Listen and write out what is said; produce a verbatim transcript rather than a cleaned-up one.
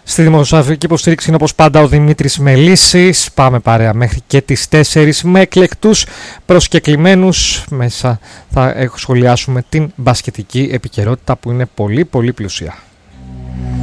Στη δημοσιογραφική υποστήριξη είναι όπως πάντα ο Δημήτρης Μελίσης. Πάμε παρέα μέχρι και τις τέσσερις με εκλεκτούς προσκεκλημένους. Μέσα θα σχολιάσουμε την μπασκετική επικαιρότητα που είναι πολύ πολύ πλουσία.